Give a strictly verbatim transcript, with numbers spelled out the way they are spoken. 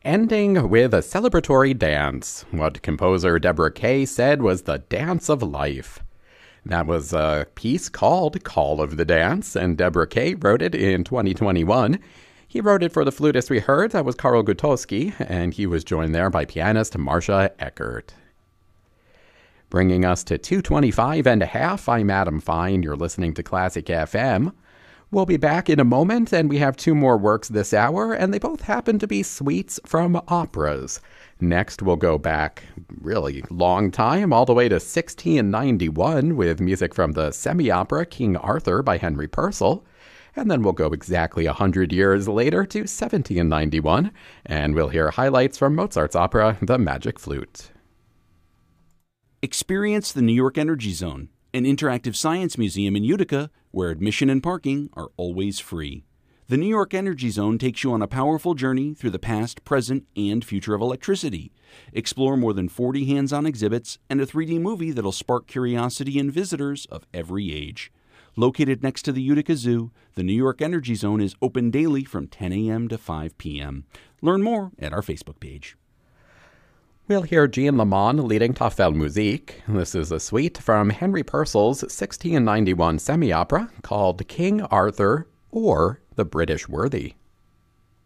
ending with a celebratory dance, what composer Deborah Kay said was the dance of life. That was a piece called Call of the Dance, and Deborah Kay wrote it in twenty twenty-one. He wrote it for the flutist we heard, that was Karl Gutowski, and he was joined there by pianist Marcia Eckert. Bringing us to two twenty-five and a half, I'm Adam Fine, you're listening to Classic F M. We'll be back in a moment, and we have two more works this hour, and they both happen to be suites from operas. Next, we'll go back really long time, all the way to sixteen ninety-one, with music from the semi-opera King Arthur by Henry Purcell. And then we'll go exactly one hundred years later to seventeen ninety-one, and we'll hear highlights from Mozart's opera, The Magic Flute. Experience the New York Energy Zone, an interactive science museum in Utica where admission and parking are always free. The New York Energy Zone takes you on a powerful journey through the past, present, and future of electricity. Explore more than forty hands-on exhibits and a three D movie that'll spark curiosity in visitors of every age. Located next to the Utica Zoo, the New York Energy Zone is open daily from ten a.m. to five p.m. Learn more at our Facebook page. We'll hear Jean Lamont leading Tafel Musik. This is a suite from Henry Purcell's sixteen ninety-one semi-opera called King Arthur or The British Worthy.